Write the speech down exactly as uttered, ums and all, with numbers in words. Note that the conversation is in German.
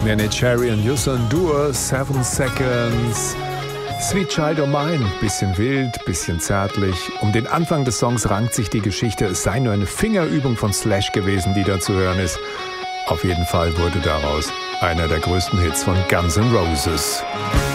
Neneh Cherry und Youssou N'Dour, Seven Seconds. Sweet Child O' Mine, bisschen wild, bisschen zärtlich. Um den Anfang des Songs rankt sich die Geschichte, es sei nur eine Fingerübung von Slash gewesen, die da zu hören ist. Auf jeden Fall wurde daraus einer der größten Hits von Guns N' Roses.